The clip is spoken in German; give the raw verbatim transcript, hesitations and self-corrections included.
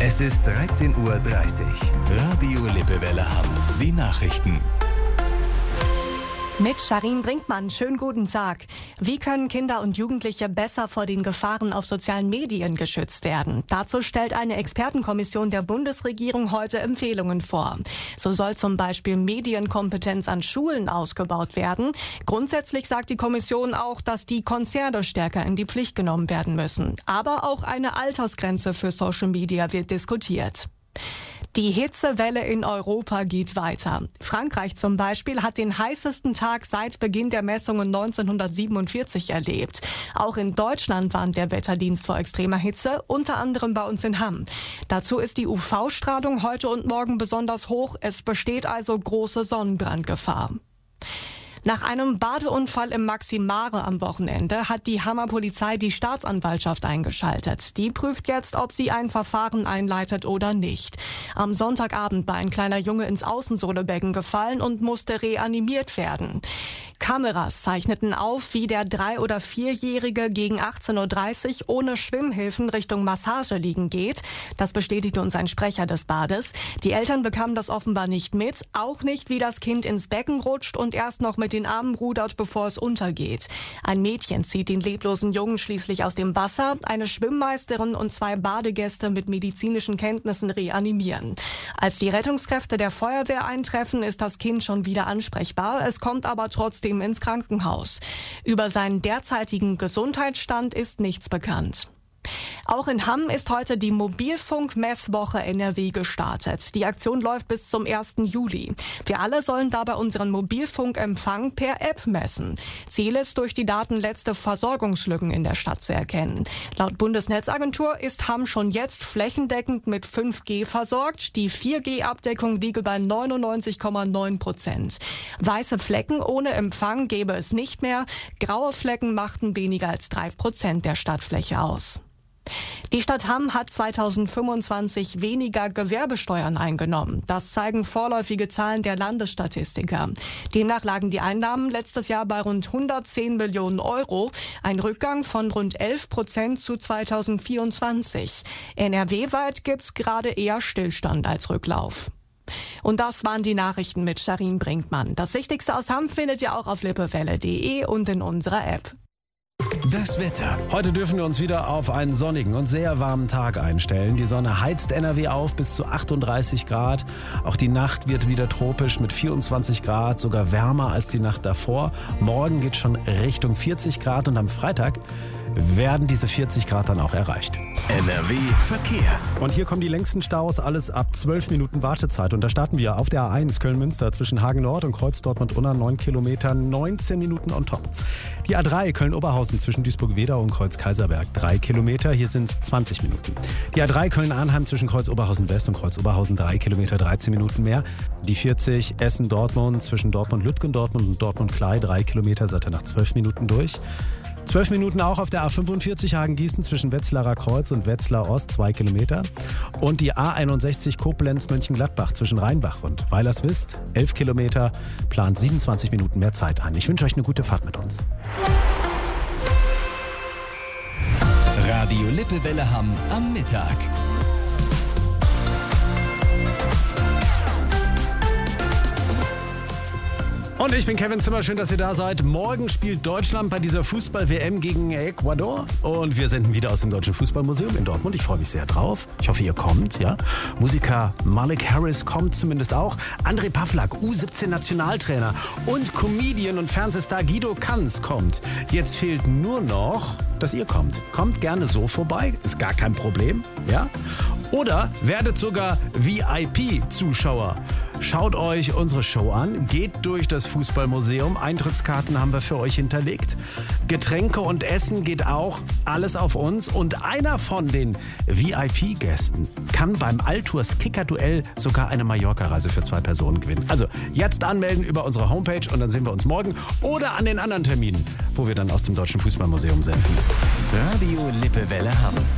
Es ist dreizehn Uhr dreißig. Radio Lippewelle Hamm. Die Nachrichten. Mit Sharin Brinkmann, schönen guten Tag. Wie können Kinder und Jugendliche besser vor den Gefahren auf sozialen Medien geschützt werden? Dazu stellt eine Expertenkommission der Bundesregierung heute Empfehlungen vor. So soll zum Beispiel Medienkompetenz an Schulen ausgebaut werden. Grundsätzlich sagt die Kommission auch, dass die Konzerne stärker in die Pflicht genommen werden müssen. Aber auch eine Altersgrenze für Social Media wird diskutiert. Die Hitzewelle in Europa geht weiter. Frankreich zum Beispiel hat den heißesten Tag seit Beginn der Messungen neunzehnhundertsiebenundvierzig erlebt. Auch in Deutschland warnt der Wetterdienst vor extremer Hitze, unter anderem bei uns in Hamm. Dazu ist die U V-Strahlung heute und morgen besonders hoch. Es besteht also große Sonnenbrandgefahr. Nach einem Badeunfall im Maximare am Wochenende hat die Hammer Polizei die Staatsanwaltschaft eingeschaltet. Die prüft jetzt, ob sie ein Verfahren einleitet oder nicht. Am Sonntagabend war ein kleiner Junge ins Außensohlebecken gefallen und musste reanimiert werden. Kameras zeichneten auf, wie der drei- oder vierjährige gegen achtzehn Uhr dreißig ohne Schwimmhilfen Richtung Massage liegen geht. Das bestätigte uns ein Sprecher des Bades. Die Eltern bekamen das offenbar nicht mit, auch nicht, wie das Kind ins Becken rutscht und erst noch mit den Armen rudert, bevor es untergeht. Ein Mädchen zieht den leblosen Jungen schließlich aus dem Wasser. Eine Schwimmmeisterin und zwei Badegäste mit medizinischen Kenntnissen reanimieren. Als die Rettungskräfte der Feuerwehr eintreffen, ist das Kind schon wieder ansprechbar. Es kommt aber trotzdem ins Krankenhaus. Über seinen derzeitigen Gesundheitsstand ist nichts bekannt. Auch in Hamm ist heute die Mobilfunk-Messwoche N R W gestartet. Die Aktion läuft bis zum ersten Juli. Wir alle sollen dabei unseren Mobilfunkempfang per App messen. Ziel ist, durch die Daten letzte Versorgungslücken in der Stadt zu erkennen. Laut Bundesnetzagentur ist Hamm schon jetzt flächendeckend mit fünf G versorgt. Die vier G Abdeckung liege bei neunundneunzig Komma neun Prozent. Weiße Flecken ohne Empfang gäbe es nicht mehr. Graue Flecken machten weniger als drei Prozent der Stadtfläche aus. Die Stadt Hamm hat zweitausendfünfundzwanzig weniger Gewerbesteuern eingenommen. Das zeigen vorläufige Zahlen der Landesstatistiker. Demnach lagen die Einnahmen letztes Jahr bei rund hundertzehn Millionen Euro. Ein Rückgang von rund elf Prozent zu zweitausendvierundzwanzig. N R W-weit gibt's gerade eher Stillstand als Rücklauf. Und das waren die Nachrichten mit Sharin Brinkmann. Das Wichtigste aus Hamm findet ihr auch auf lippewelle punkt de und in unserer App. Das Wetter. Heute dürfen wir uns wieder auf einen sonnigen und sehr warmen Tag einstellen. Die Sonne heizt N R W auf bis zu achtunddreißig Grad. Auch die Nacht wird wieder tropisch mit vierundzwanzig Grad, sogar wärmer als die Nacht davor. Morgen geht schon Richtung vierzig Grad und am Freitag werden diese vierzig Grad dann auch erreicht. N R W Verkehr. Und hier kommen die längsten Staus, alles ab zwölf Minuten Wartezeit. Und da starten wir auf der A eins Köln-Münster zwischen Hagen Nord und Kreuz Dortmund-Unna, neun Kilometer, neunzehn Minuten on top. Die A drei Köln-Oberhausen zwischen Duisburg-Wedau und Kreuz-Kaiserberg, drei Kilometer, hier sind es zwanzig Minuten. Die A drei Köln-Arnheim zwischen Kreuz-Oberhausen-West und Kreuz-Oberhausen, drei Kilometer, dreizehn Minuten mehr. Die vierzig Essen-Dortmund zwischen Dortmund-Lütgendortmund und Dortmund-Klei, drei Kilometer, seid ihr nach zwölf Minuten durch. zwölf Minuten auch auf der A fünfundvierzig Hagen-Gießen zwischen Wetzlarer Kreuz und Wetzlar Ost, zwei Kilometer. Und die A einundsechzig Koblenz-Mönchengladbach zwischen Rheinbach und Weilerswist, elf Kilometer, plant siebenundzwanzig Minuten mehr Zeit ein. Ich wünsche euch eine gute Fahrt mit uns. Radio Lippewelle Hamm am Mittag. Und ich bin Kevin Zimmer, schön, dass ihr da seid. Morgen spielt Deutschland bei dieser Fußball-W M gegen Ecuador. Und wir senden wieder aus dem Deutschen Fußballmuseum in Dortmund. Ich freue mich sehr drauf. Ich hoffe, ihr kommt. Ja? Musiker Malik Harris kommt zumindest auch. André Pavlak, U siebzehn Nationaltrainer. Und Comedian und Fernsehstar Guido Kanz kommt. Jetzt fehlt nur noch, dass ihr kommt. Kommt gerne so vorbei, ist gar kein Problem. Ja? Oder werdet sogar V I P-Zuschauer. Schaut euch unsere Show an, geht durch das Fußballmuseum, Eintrittskarten haben wir für euch hinterlegt. Getränke und Essen geht auch, alles auf uns. Und einer von den V I P-Gästen kann beim Altours Kicker-Duell sogar eine Mallorca-Reise für zwei Personen gewinnen. Also jetzt anmelden über unsere Homepage und dann sehen wir uns morgen oder an den anderen Terminen, wo wir dann aus dem Deutschen Fußballmuseum senden. Radio Lippewelle Hamm.